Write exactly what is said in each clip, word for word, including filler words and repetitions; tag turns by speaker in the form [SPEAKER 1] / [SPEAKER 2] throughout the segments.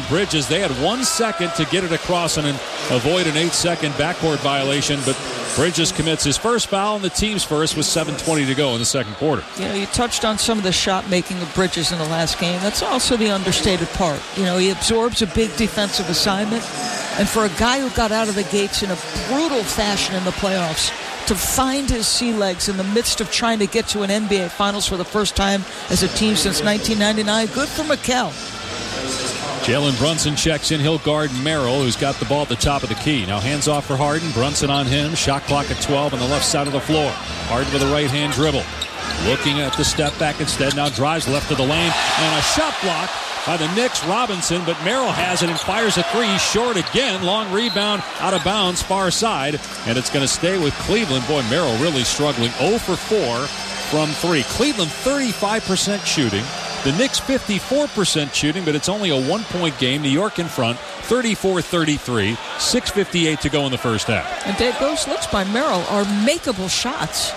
[SPEAKER 1] Bridges. They had one second to get it across and avoid an eight-second backcourt violation, but Bridges commits his first foul, and the team's first with seven twenty to go in the second quarter.
[SPEAKER 2] You know, you touched on some of the shot making of Bridges in the last game. That's also the understated part. You know, he absorbs a big defensive assignment, and for a guy who got out of the gates in a brutal fashion in the playoffs, to find his sea legs in the midst of trying to get to an N B A Finals for the first time as a team since nineteen ninety-nine, good for Mikal.
[SPEAKER 1] Jalen Brunson checks in. He'll guard Merrill, who's got the ball at the top of the key. Now hands off for Harden. Brunson on him. Shot clock at twelve on the left side of the floor. Harden with a right-hand dribble. Looking at the step back instead. Now drives left of the lane. And a shot block by the Knicks. Robinson, but Merrill has it and fires a three. Short again. Long rebound out of bounds, far side. And it's going to stay with Cleveland. Boy, Merrill really struggling. zero for four from three. Cleveland thirty-five percent shooting. The Knicks fifty-four percent shooting, but it's only a one-point game. New York in front, thirty-four thirty-three, six fifty-eight to go in the first half.
[SPEAKER 2] And Dave, those looks by Merrill are makeable shots.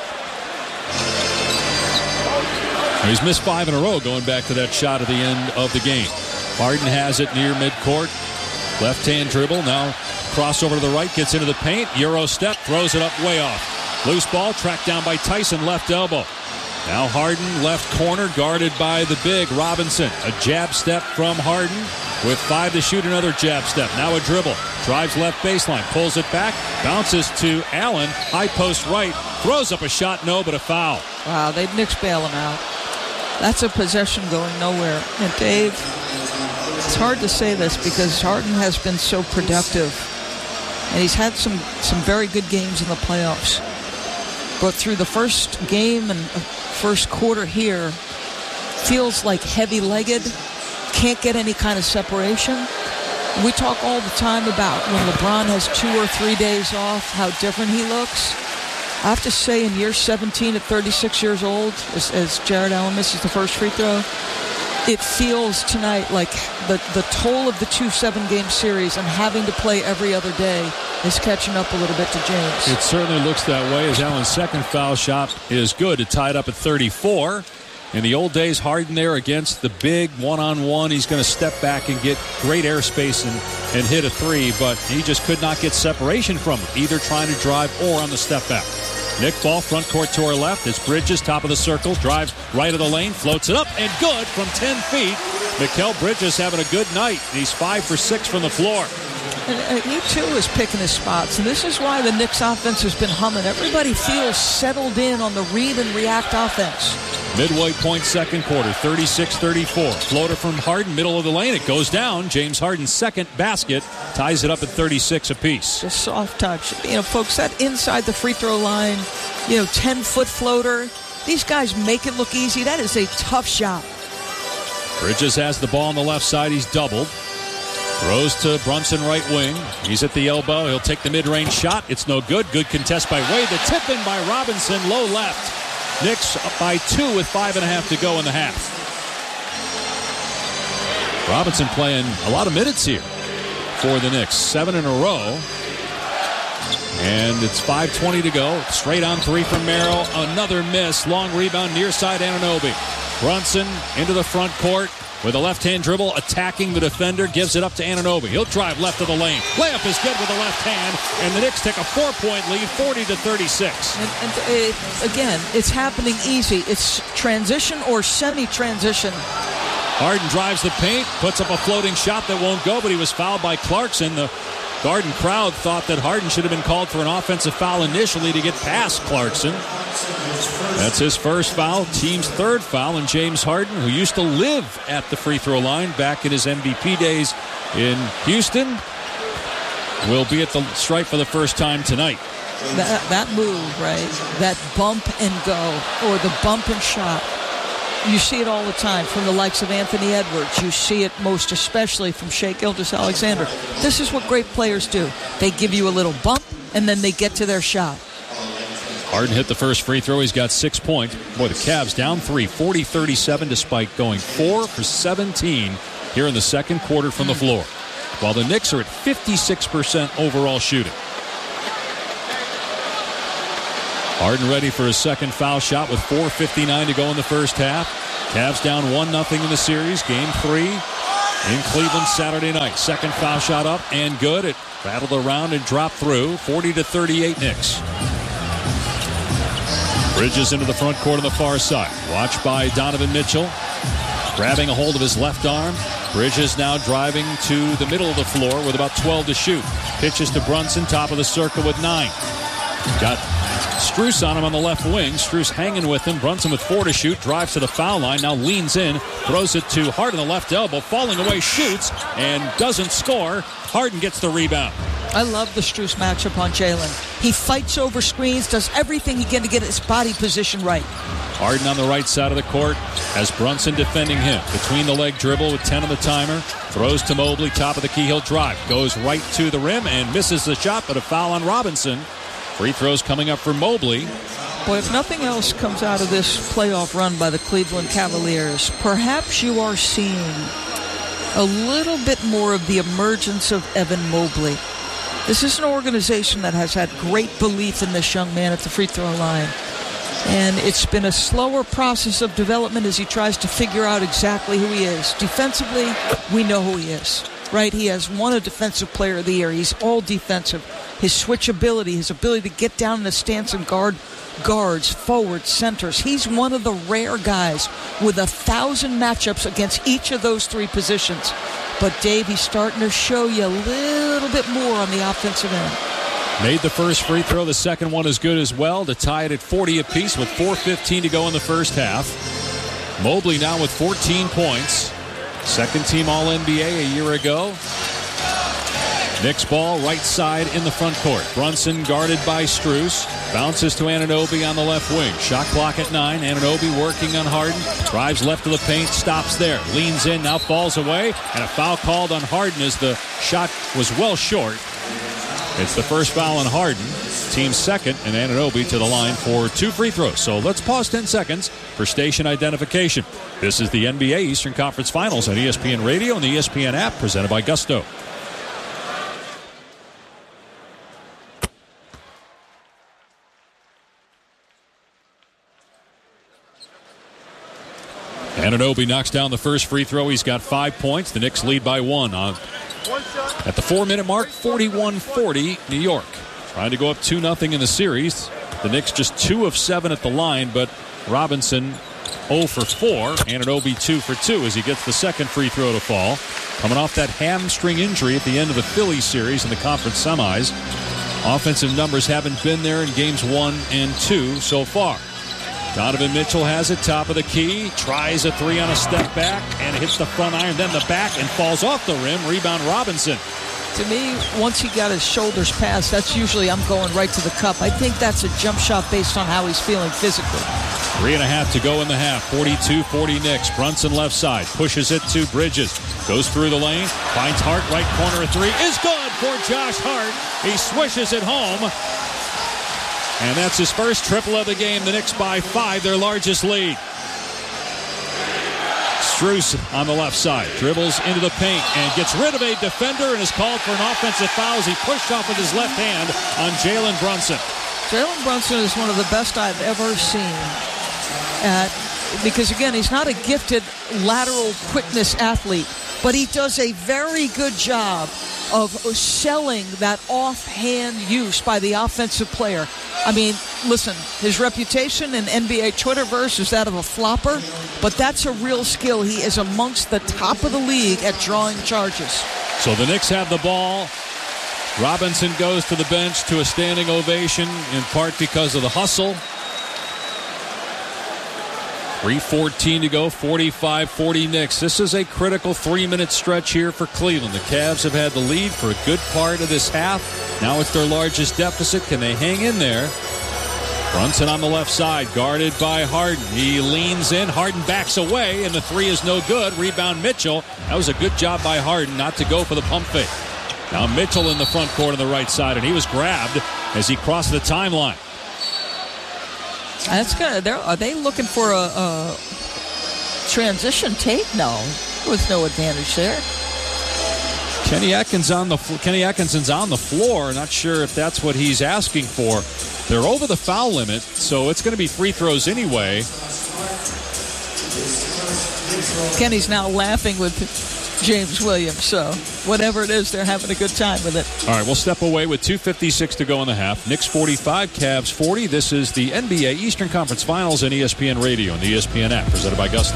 [SPEAKER 1] He's missed five in a row going back to that shot at the end of the game. Harden has it near midcourt. Left-hand dribble. Now crossover to the right, gets into the paint. Euro step, throws it up way off. Loose ball, tracked down by Tyson, left elbow. Now Harden, left corner, guarded by the big Robinson. A jab step from Harden with five to shoot, another jab step. Now a dribble. Drives left baseline, pulls it back, bounces to Allen. High post right, throws up a shot, no, but a foul.
[SPEAKER 2] Wow, they Knicks bail him out. That's a possession going nowhere. And Dave, it's hard to say this because Harden has been so productive. And he's had some, some very good games in the playoffs. But through the first game and first quarter here, feels like heavy-legged, can't get any kind of separation. We talk all the time about when LeBron has two or three days off, how different he looks. I have to say, in year seventeen at thirty-six years old, as, as Jared Allen misses the first free throw, it feels tonight like the, the toll of the two seven-game series and having to play every other day is catching up a little bit to James.
[SPEAKER 1] It certainly looks that way as Allen's second foul shot is good. It tied up at thirty-four. In the old days, Harden there against the big one-on-one. He's going to step back and get great airspace and, and hit a three, but he just could not get separation from it, either trying to drive or on the step back. Nick ball front court to our left. It's Bridges, top of the circle, drives right of the lane, floats it up, and good from ten feet. Mikal Bridges having a good night. He's five for six from the floor.
[SPEAKER 2] And he, too, is picking his spots. And this is why the Knicks offense has been humming. Everybody feels settled in on the read and react offense.
[SPEAKER 1] Midway point second quarter, thirty-six thirty-four. Floater from Harden, middle of the lane. It goes down. James Harden's second basket ties it up at thirty-six apiece.
[SPEAKER 2] Just soft touch. You know, folks, that inside the free throw line, you know, ten-foot floater. These guys make it look easy. That is a tough shot.
[SPEAKER 1] Bridges has the ball on the left side. He's doubled. Throws to Brunson right wing. He's at the elbow. He'll take the mid-range shot. It's no good. Good contest by Wade. The tip in by Robinson. Low left. Knicks up by two with five and a half to go in the half. Robinson playing a lot of minutes here for the Knicks. Seven in a row. And it's five twenty to go. Straight on three from Merrill. Another miss. Long rebound near side Anunoby. Brunson into the front court with a left-hand dribble, attacking the defender, gives it up to Anunoby. He'll drive left of the lane. Layup is good with the left hand, and the Knicks take a four-point lead, forty to thirty-six.
[SPEAKER 2] And, and it, again, it's happening easy. It's transition or semi-transition.
[SPEAKER 1] Harden drives the paint, puts up a floating shot that won't go, but he was fouled by Clarkson. The Garden crowd thought that Harden should have been called for an offensive foul initially to get past Clarkson. That's his first foul, team's third foul, and James Harden, who used to live at the free throw line back in his M V P days in Houston, will be at the stripe for the first time tonight.
[SPEAKER 2] That, that move, right? That bump and go, or the bump and shot. You see it all the time from the likes of Anthony Edwards. You see it most especially from Shai Gilgeous-Alexander. This is what great players do. They give you a little bump, and then they get to their shot.
[SPEAKER 1] Harden hit the first free throw. He's got six points. Boy, the Cavs down three, forty thirty-seven, despite going four for seventeen here in the second quarter from the floor. While the Knicks are at fifty-six percent overall shooting. Harden ready for his second foul shot with four fifty-nine to go in the first half. Cavs down one nothing in the series. Game three in Cleveland Saturday night. Second foul shot up and good. It rattled around and dropped through. forty to thirty-eight Knicks. Bridges into the front court on the far side. Watched by Donovan Mitchell. Grabbing a hold of his left arm. Bridges now driving to the middle of the floor with about twelve to shoot. Pitches to Brunson, top of the circle with nine. Got Strus on him on the left wing. Strus hanging with him. Brunson with four to shoot. Drives to the foul line. Now leans in. Throws it to Harden, the left elbow. Falling away, shoots, and doesn't score. Harden gets the rebound.
[SPEAKER 2] I love the Strus matchup on Jalen. He fights over screens, does everything he can to get his body position right.
[SPEAKER 1] Harden on the right side of the court as Brunson defending him. Between the leg dribble with ten on the timer. Throws to Mobley, top of the key. He'll drive. Goes right to the rim and misses the shot, but a foul on Robinson. Free throws coming up for Mobley.
[SPEAKER 2] Boy, if nothing else comes out of this playoff run by the Cleveland Cavaliers, perhaps you are seeing a little bit more of the emergence of Evan Mobley. This is an organization that has had great belief in this young man at the free throw line. And it's been a slower process of development as he tries to figure out exactly who he is. Defensively, we know who he is, right? He has won a Defensive Player of the Year. He's all defensive. His switchability, his ability to get down in the stance and guard guards, forwards, centers. He's one of the rare guys with a thousand matchups against each of those three positions. But, Dave, he's starting to show you a little bit more on the offensive end.
[SPEAKER 1] Made the first free throw. The second one is good as well to tie it at forty apiece with four fifteen to go in the first half. Mobley now with fourteen points. Second team All N B A a year ago. Knicks ball right side in the front court. Brunson guarded by Strus. Bounces to Anunoby on the left wing. Shot clock at nine. Anunoby working on Harden. Drives left of the paint. Stops there. Leans in. Now falls away. And a foul called on Harden as the shot was well short. It's the first foul on Harden. Team second. And Anunoby to the line for two free throws. So let's pause ten seconds for station identification. This is the N B A Eastern Conference Finals on E S P N Radio and the E S P N app presented by Gusto. Anunoby knocks down the first free throw. He's got five points. The Knicks lead by one. On, at the four-minute mark, forty-one forty, New York. Trying to go up two nothing in the series. The Knicks just two of seven at the line, but Robinson zero for four. Anunoby two for two as he gets the second free throw to fall. Coming off that hamstring injury at the end of the Philly series in the conference semis. Offensive numbers haven't been there in games one and two so far. Donovan Mitchell has it, top of the key, tries a three on a step back, and hits the front iron, then the back, and falls off the rim. Rebound Robinson.
[SPEAKER 2] To me, once he got his shoulders past, that's usually I'm going right to the cup. I think that's a jump shot based on how he's feeling physically.
[SPEAKER 1] Three and a half to go in the half. forty-two forty Knicks. Brunson left side, pushes it to Bridges. Goes through the lane, finds Hart, right corner, a three. Is good for Josh Hart. He swishes it home. And that's his first triple of the game. The Knicks by five, their largest lead. Strus on the left side. Dribbles into the paint and gets rid of a defender and is called for an offensive foul as he pushed off with his left hand on Jalen Brunson.
[SPEAKER 2] Jalen Brunson is one of the best I've ever seen. At, because, again, he's not a gifted lateral quickness athlete, but he does a very good job of selling that offhand use by the offensive player. I mean, listen, his reputation in N B A Twitterverse is that of a flopper, but that's a real skill. He is amongst the top of the league at drawing charges. So
[SPEAKER 1] the Knicks have the ball. Robinson goes to the bench to a standing ovation, in part because of the hustle. three fourteen to go, forty-five forty Knicks. This is a critical three-minute stretch here for Cleveland. The Cavs have had the lead for a good part of this half. Now it's their largest deficit. Can they hang in there? Brunson on the left side, guarded by Harden. He leans in. Harden backs away, and the three is no good. Rebound Mitchell. That was a good job by Harden not to go for the pump fake. Now Mitchell in the front court on the right side, and he was grabbed as he crossed the timeline. That's good. They're, are they looking for a, a transition take? No, there was no advantage there. Kenny Atkins on the Kenny Atkinson's on the floor. Not sure if that's what he's asking for. They're over the foul limit, so it's going to be free throws anyway. Kenny's now laughing with
[SPEAKER 2] James Williams. So whatever it is, they're having a good time with it.
[SPEAKER 1] All right, we'll step away with two fifty-six to go in the half. Knicks forty-five, Cavs forty. This is the N B A Eastern Conference Finals on E S P N Radio and the E S P N app, presented by Gusto.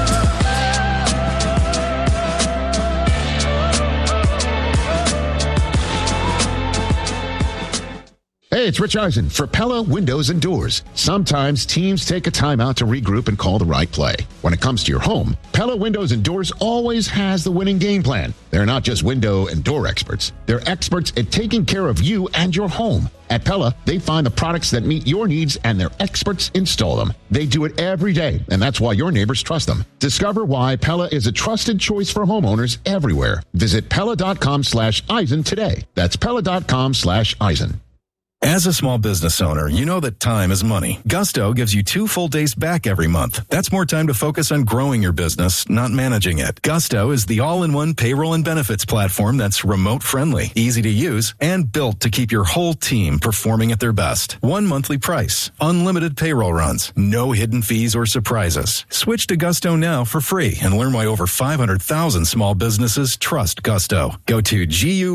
[SPEAKER 3] Hey, it's Rich Eisen for Pella Windows and Doors. Sometimes teams take a timeout to regroup and call the right play. When it comes to your home, Pella Windows and Doors always has the winning game plan. They're not just window and door experts. They're experts at taking care of you and your home. At Pella, they find the products that meet your needs and their experts install them. They do it every day, and that's why your neighbors trust them. Discover why Pella is a trusted choice for homeowners everywhere. Visit Pella.com slash Eisen today. That's Pella.com slash Eisen.
[SPEAKER 4] As a small business owner, you know that time is money. Gusto gives you two full days back every month. That's more time to focus on growing your business, not managing it. Gusto is the all-in-one payroll and benefits platform that's remote-friendly, easy to use, and built to keep your whole team performing at their best. One monthly price, unlimited payroll runs, no hidden fees or surprises. Switch to Gusto now for free and learn why over five hundred thousand small businesses trust Gusto. Go to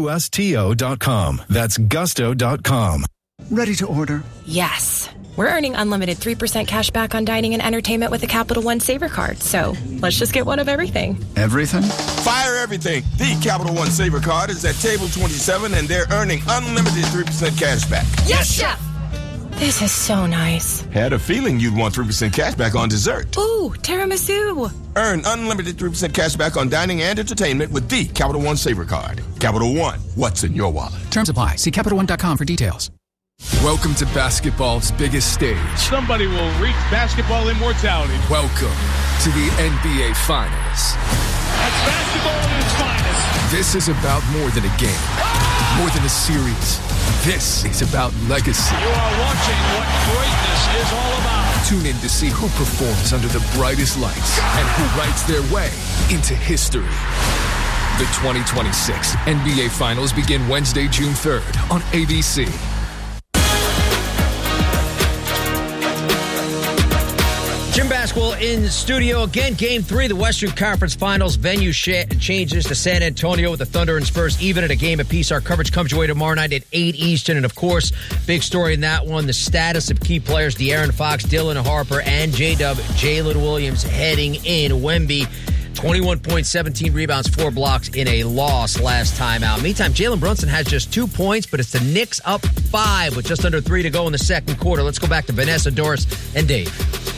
[SPEAKER 4] gusto dot com. That's gusto dot com.
[SPEAKER 5] Ready to order?
[SPEAKER 6] Yes. We're earning unlimited three percent cash back on dining and entertainment with the Capital One Saver Card. So let's just get one of everything.
[SPEAKER 5] Everything?
[SPEAKER 7] Fire everything. The Capital One Saver Card is at table twenty-seven, and they're earning unlimited three percent cash back.
[SPEAKER 6] Yes, Chef! This is so nice.
[SPEAKER 7] Had a feeling you'd want three percent cash back on dessert.
[SPEAKER 6] Ooh, tiramisu.
[SPEAKER 7] Earn unlimited three percent cash back on dining and entertainment with the Capital One Saver Card. Capital One, what's in your wallet?
[SPEAKER 8] Terms apply. See Capital One dot com for details.
[SPEAKER 9] Welcome to basketball's biggest stage.
[SPEAKER 10] Somebody will reach basketball immortality.
[SPEAKER 9] Welcome to the N B A Finals.
[SPEAKER 10] That's basketball at its finest.
[SPEAKER 9] This is about more than a game, more than a series. This is about legacy.
[SPEAKER 10] You are watching what greatness is all about.
[SPEAKER 9] Tune in to see who performs under the brightest lights and who writes their way into history. The twenty twenty-six N B A Finals begin Wednesday, June third on A B C.
[SPEAKER 11] Jim Basketball in studio again. Game three, the Western Conference Finals. Venue sh- changes to San Antonio with the Thunder and Spurs even at a game apiece. Our coverage comes your way tomorrow night at eight Eastern. And, of course, big story in that one, the status of key players De'Aaron Fox, Dylan Harper, and J-Dub, Jalen Williams heading in. Wemby, twenty-one points, seventeen rebounds, four blocks in a loss last time out. Meantime, Jalen Brunson has just two points, but it's the Knicks up five with just under three to go in the second quarter. Let's go back to Vanessa, Doris, and Dave.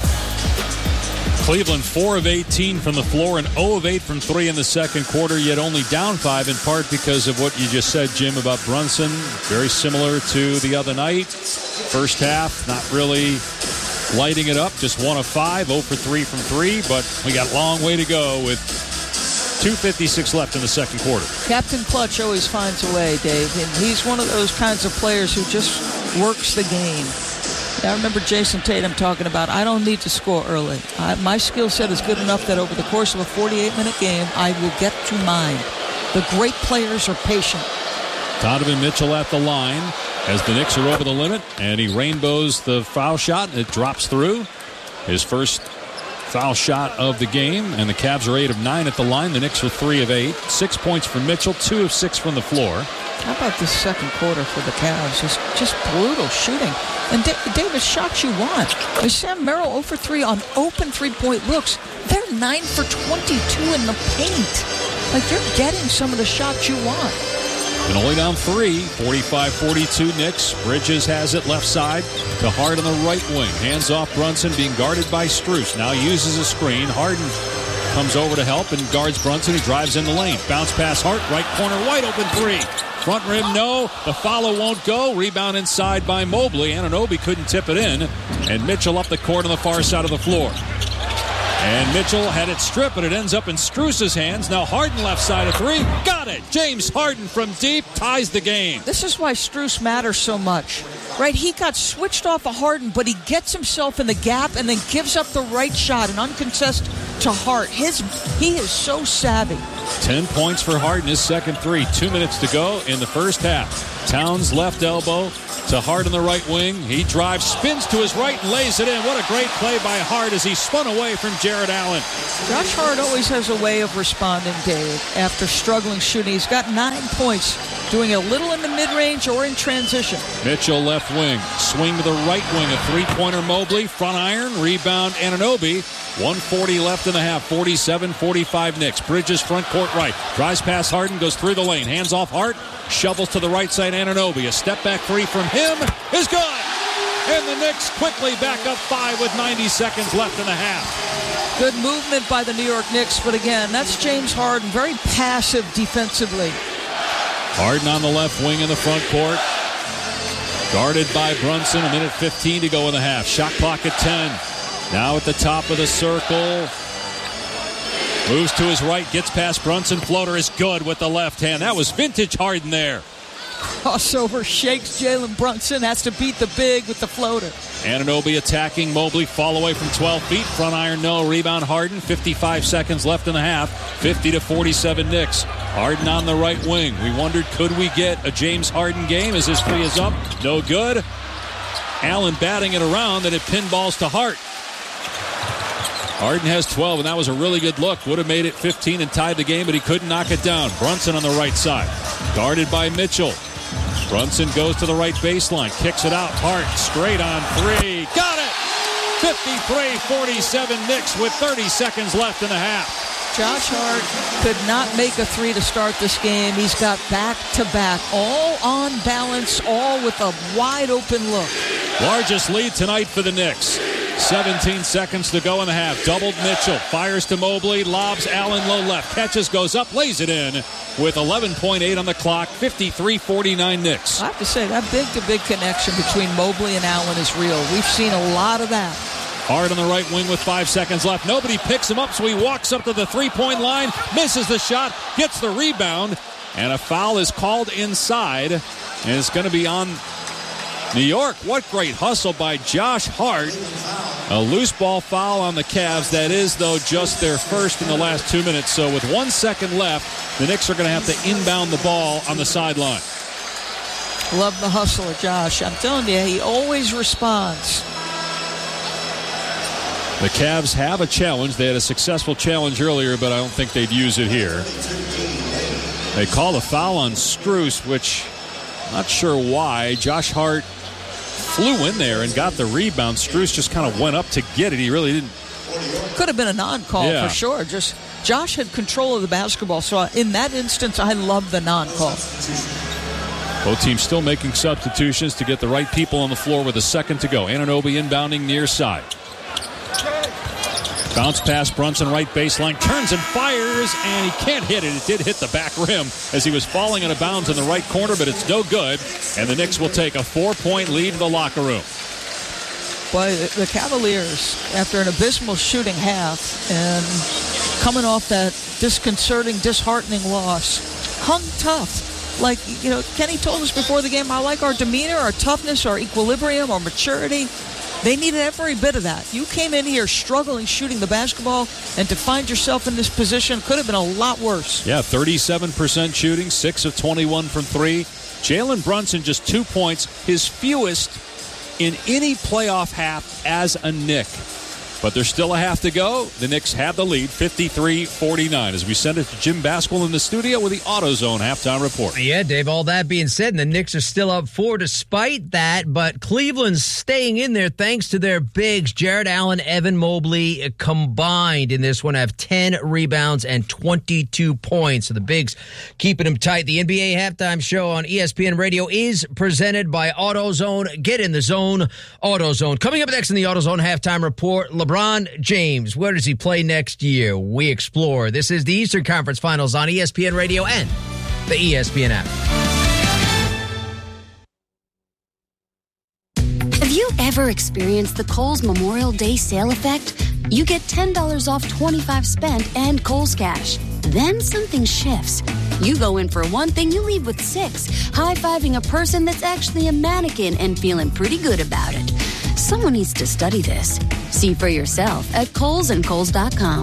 [SPEAKER 1] Cleveland four of eighteen from the floor and zero of eight from three in the second quarter, yet only down five in part because of what you just said, Jim, about Brunson. Very similar to the other night. First half, not really lighting it up, just one of five, zero for three from three, but we got a long way to go with two fifty-six left in the second quarter.
[SPEAKER 2] Captain Clutch always finds a way, Dave, and he's one of those kinds of players who just works the game. I remember Jason Tatum talking about, I don't need to score early. I, my skill set is good enough that over the course of a forty-eight minute game, I will get to mine. The great players are patient.
[SPEAKER 1] Donovan Mitchell at the line as the Knicks are over the limit, and he rainbows the foul shot, and it drops through. His first foul shot of the game, and the Cavs are eight of nine at the line. The Knicks are three of eight. Six points from Mitchell, two of six from the floor.
[SPEAKER 2] How about this second quarter for the Cavs? Just, just brutal shooting. And D- Davis, shots you want. With Sam Merrill zero for three on open three-point looks. They're nine for twenty-two in the paint. Like, you're getting some of the shots you want.
[SPEAKER 1] And only down three, forty-five forty-two Knicks. Bridges has it left side to Hart on the right wing. Hands off Brunson, being guarded by Strus. Now uses a screen. Harden comes over to help and guards Brunson. He drives in the lane. Bounce pass Hart, right corner, wide open three. Front rim, no. The follow won't go. Rebound inside by Mobley. Anunoby couldn't tip it in. And Mitchell up the court on the far side of the floor. And Mitchell had it stripped, but it ends up in Strus's hands. Now Harden left side of three. Got it. James Harden from deep ties the game.
[SPEAKER 2] This is why Strus matters so much. Right? He got switched off of Harden, but he gets himself in the gap and then gives up the right shot, an uncontested to Hart. His, he is so savvy.
[SPEAKER 1] Ten points for Harden, his second three. Two minutes to go in the first half. Towns left elbow to Hart on the right wing. He drives, spins to his right, and lays it in. What a great play by Hart as he spun away from Jared Allen.
[SPEAKER 2] Josh Hart always has a way of responding, Dave, after struggling shooting. He's got nine points, doing a little in the mid-range or in transition.
[SPEAKER 1] Mitchell left wing. Swing to the right wing. A three-pointer Mobley. Front iron. Rebound Anunoby. one forty left in the half. forty-seven forty-five Knicks. Bridges front court right. Drives past Harden. Goes through the lane. Hands off Hart. Shovels to the right side. Anunoby. A step back three from him is good. And the Knicks quickly back up five with ninety seconds left in the half.
[SPEAKER 2] Good movement by the New York Knicks. But again, that's James Harden. Very passive defensively.
[SPEAKER 1] Harden on the left wing in the front court. Guarded by Brunson. A minute fifteen to go in the half. Shot clock at ten. Now at the top of the circle. Moves to his right. Gets past Brunson. Floater is good with the left hand. That was vintage Harden there.
[SPEAKER 2] Crossover shakes Jalen Brunson. Has to beat the big with the floater.
[SPEAKER 1] Anunoby attacking Mobley. Fall away from twelve feet. Front iron no. Rebound Harden. fifty-five seconds left in the half. fifty to forty-seven Knicks. Harden on the right wing. We wondered, could we get a James Harden game as his three is up? No good. Allen batting it around, and it pinballs to Hart. Harden has twelve, and that was a really good look. Would have made it fifteen and tied the game, but he couldn't knock it down. Brunson on the right side. Guarded by Mitchell. Brunson goes to the right baseline. Kicks it out. Hart straight on three. Got it! fifty-three forty-seven Knicks with thirty seconds left in the half.
[SPEAKER 2] Josh Hart could not make a three to start this game. He's got back-to-back, all on balance, all with a wide-open look.
[SPEAKER 1] Largest lead tonight for the Knicks. seventeen seconds to go in the half. Doubled Mitchell. Fires to Mobley. Lobs Allen low left. Catches, goes up, lays it in with eleven point eight on the clock. fifty-three forty-nine Knicks.
[SPEAKER 2] I have to say, that big-to-big connection between Mobley and Allen is real. We've seen a lot of that.
[SPEAKER 1] Hard on the right wing with five seconds left. Nobody picks him up, so he walks up to the three-point line, misses the shot, gets the rebound, and a foul is called inside, and it's going to be on New York. What great hustle by Josh Hart. A loose ball foul on the Cavs. That is, though, just their first in the last two minutes. So with one second left, the Knicks are going to have to inbound the ball on the sideline.
[SPEAKER 2] Love the hustle of Josh. I'm telling you, he always responds.
[SPEAKER 1] The Cavs have a challenge. They had a successful challenge earlier, but I don't think they'd use it here. They call a foul on Strus, which not sure why. Josh Hart flew in there and got the rebound. Strus just kind of went up to get it. He really didn't.
[SPEAKER 2] Could have been a non-call
[SPEAKER 1] yeah.
[SPEAKER 2] for sure. Just Josh had control of the basketball, so in that instance, I love the non-call.
[SPEAKER 1] Both teams still making substitutions to get the right people on the floor with a second to go. Anunoby inbounding near side. Bounce pass, Brunson right baseline, turns and fires, and he can't hit it. It did hit the back rim as he was falling out of bounds in the right corner, but it's no good, and the Knicks will take a four-point lead to the locker room.
[SPEAKER 2] Boy, the Cavaliers, after an abysmal shooting half and coming off that disconcerting, disheartening loss, hung tough. Like, you know, Kenny told us before the game, I like our demeanor, our toughness, our equilibrium, our maturity. They needed every bit of that. You came in here struggling shooting the basketball, and to find yourself in this position could have been a lot worse.
[SPEAKER 1] Yeah, thirty-seven percent shooting, six of twenty-one from three. Jalen Brunson just two points, his fewest in any playoff half as a Knick. But there's still a half to go. The Knicks have the lead, fifty-three forty-nine. As we send it to Jim Basquill in the studio with the AutoZone halftime report.
[SPEAKER 11] Yeah, Dave, all that being said, and the Knicks are still up four despite that, but Cleveland's staying in there thanks to their bigs. Jared Allen, Evan Mobley combined in this one have ten rebounds and twenty-two points. So the bigs keeping them tight. The N B A halftime show on E S P N Radio is presented by AutoZone. Get in the zone, AutoZone. Coming up next in the AutoZone halftime report, LeBron James, where does he play next year? We explore. This is the Eastern Conference Finals on E S P N Radio and the E S P N app.
[SPEAKER 5] Have you ever experienced the Kohl's Memorial Day sale effect? You get ten dollars off twenty-five spent and Kohl's Cash. Then something shifts. You go in for one thing, you leave with six, high-fiving a person that's actually a mannequin and feeling pretty good about it. Someone needs to study this. See for yourself at Kohls and Kohls dot com.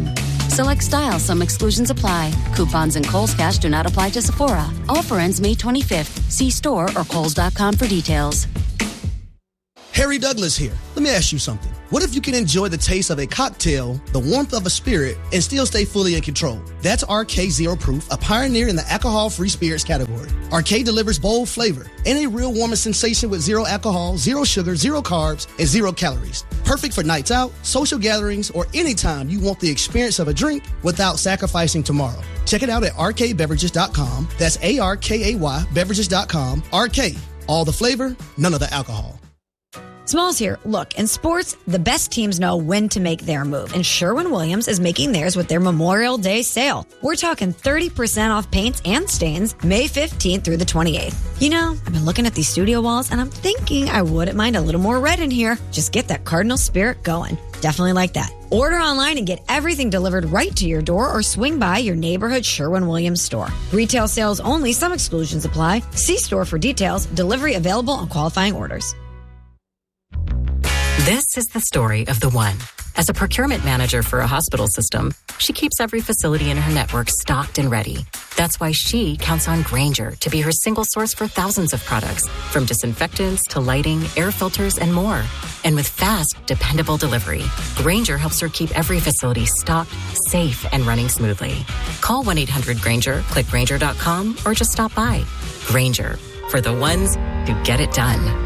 [SPEAKER 5] Select style, some exclusions apply. Coupons and Kohl's Cash do not apply to Sephora. Offer ends May twenty-fifth. See store or kohls dot com for details.
[SPEAKER 12] Harry Douglas here. Let me ask you something. What if you can enjoy the taste of a cocktail, the warmth of a spirit, and still stay fully in control? That's R K Zero Proof, a pioneer in the alcohol-free spirits category. R K delivers bold flavor and a real warming sensation with zero alcohol, zero sugar, zero carbs, and zero calories. Perfect for nights out, social gatherings, or anytime you want the experience of a drink without sacrificing tomorrow. Check it out at R K beverages dot com. That's A R K A Y beverages dot com. R K, all the flavor, none of the alcohol.
[SPEAKER 13] Smalls here. Look, in sports, the best teams know when to make their move, and Sherwin-Williams is making theirs with their Memorial Day sale. We're talking thirty percent off paints and stains May fifteenth through the twenty-eighth. You know, I've been looking at these studio walls, and I'm thinking I wouldn't mind a little more red in here. Just get that Cardinal spirit going. Definitely like that. Order online and get everything delivered right to your door or swing by your neighborhood Sherwin-Williams store. Retail sales only. Some exclusions apply. See store for details. Delivery available on qualifying orders.
[SPEAKER 14] This is the story of the one. As a procurement manager for a hospital system, she keeps every facility in her network stocked and ready. That's why she counts on Grainger to be her single source for thousands of products, from disinfectants to lighting, air filters, and more. And with fast, dependable delivery, Grainger helps her keep every facility stocked, safe, and running smoothly. Call one eight hundred Grainger, click Grainger dot com, or just stop by. Grainger, for the ones who get it done.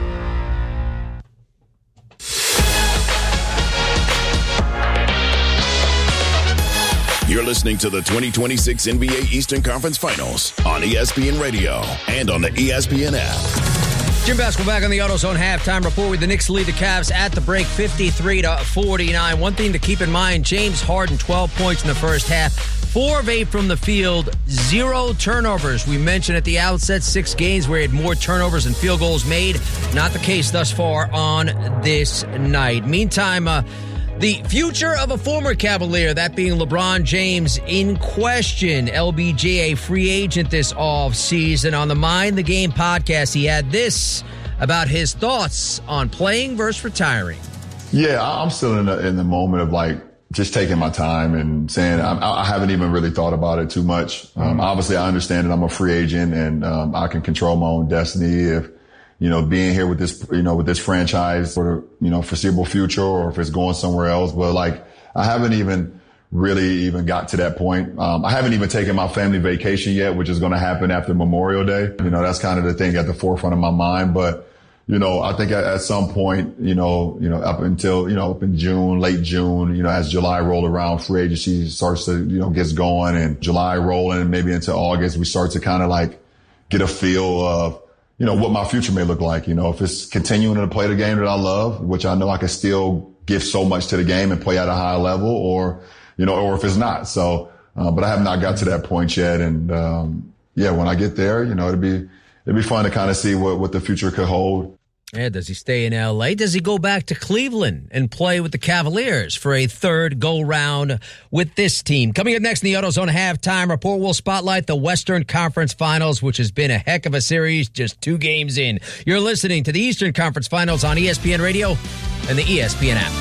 [SPEAKER 15] You're listening to the twenty twenty-six N B A Eastern Conference Finals on E S P N Radio and on the E S P N app.
[SPEAKER 11] Jim Baskel back on the AutoZone halftime report with the Knicks lead the Cavs at the break fifty-three to forty-nine. One thing to keep in mind, James Harden, twelve points in the first half. Four of eight from the field, zero turnovers. We mentioned at the outset, six games where he had more turnovers than field goals made. Not the case thus far on this night. Meantime, uh, the future of a former Cavalier, that being LeBron James, in question. L B J, a free agent this offseason. On the Mind the Game podcast, he had this about his thoughts on playing versus retiring.
[SPEAKER 16] Yeah, I'm still in the, in the moment of like just taking my time and saying I, I haven't even really thought about it too much. Um, obviously, I understand that I'm a free agent and um, I can control my own destiny if, you know, being here with this, you know, with this franchise for the, you know, foreseeable future or if it's going somewhere else. But like, I haven't even really even got to that point. Um, I haven't even taken my family vacation yet, which is going to happen after Memorial Day. You know, that's kind of the thing at the forefront of my mind. But, you know, I think at, at some point, you know, you know, up until, you know, up in June, late June, you know, as July roll around, free agency starts to, you know, gets going and July rolling, maybe into August, we start to kind of like get a feel of, you know, what my future may look like. You know, if it's continuing to play the game that I love, which I know I can still give so much to the game and play at a high level, or, you know, or if it's not. So, uh, but I have not got to that point yet. And, um, yeah, when I get there, you know, it'd be, it'd be fun to kind of see what, what the future could hold.
[SPEAKER 11] Yeah, does he stay in L A? Does he go back to Cleveland and play with the Cavaliers for a third go-round with this team? Coming up next in the AutoZone halftime report, we'll spotlight the Western Conference Finals, which has been a heck of a series just two games in. You're listening to the Eastern Conference Finals on E S P N Radio and the E S P N app.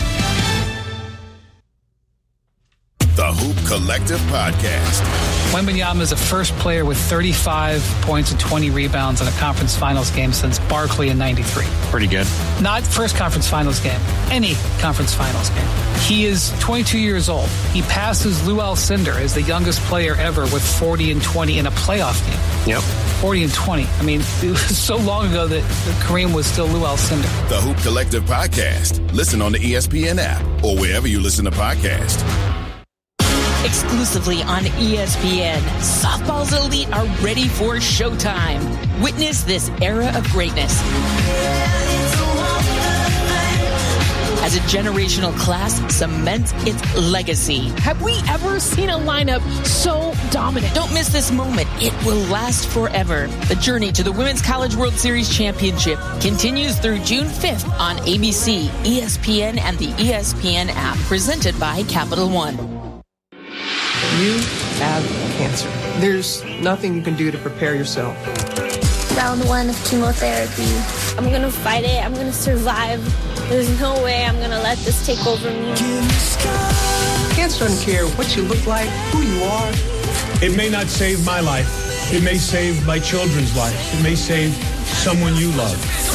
[SPEAKER 15] The Hoop Collective Podcast.
[SPEAKER 8] Wembanyama is the first player with thirty-five points and twenty rebounds in a conference finals game since Barkley in ninety-three.
[SPEAKER 17] Pretty good.
[SPEAKER 8] Not first conference finals game, any conference finals game. He is twenty-two years old. He passes Lou Alcindor as the youngest player ever with forty and twenty in a playoff game.
[SPEAKER 17] Yep.
[SPEAKER 8] forty and twenty. I mean, it was so long ago that Kareem was still Lou Alcindor.
[SPEAKER 15] The Hoop Collective Podcast. Listen on the E S P N app or wherever you listen to podcasts.
[SPEAKER 18] Exclusively on E S P N, softball's elite are ready for showtime. Witness this era of greatness. As a generational class cements its legacy.
[SPEAKER 19] Have we ever seen a lineup so dominant?
[SPEAKER 18] Don't miss this moment. It will last forever. The journey to the Women's College World Series Championship continues through June fifth on A B C, E S P N, and the E S P N app. Presented by Capital One.
[SPEAKER 20] You have cancer. There's nothing you can do to prepare yourself.
[SPEAKER 21] Round one of chemotherapy. I'm going to fight it. I'm going to survive. There's no way I'm going to let this take over me.
[SPEAKER 20] Cancer doesn't care what you look like, who you are.
[SPEAKER 17] It may not save my life. It may save my children's life. It may save someone you love.